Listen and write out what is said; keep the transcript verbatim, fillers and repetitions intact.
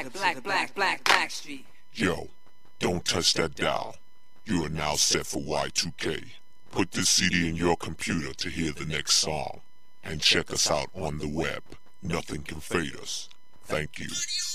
black, black, black, black, black street. Yo, don't touch that dial. You are now set for Y two K. Put this C D in your computer to hear the next song. And check us out on the web. Nothing can fade us. Thank you.